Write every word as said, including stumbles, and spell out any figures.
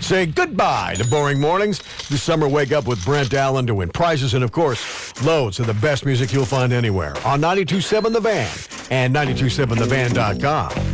Say goodbye to boring mornings. This summer, wake up with Brent Allen to win prizes and, of course, loads of the best music you'll find anywhere on ninety-two point seven The Van and ninety-two point seven the van dot com.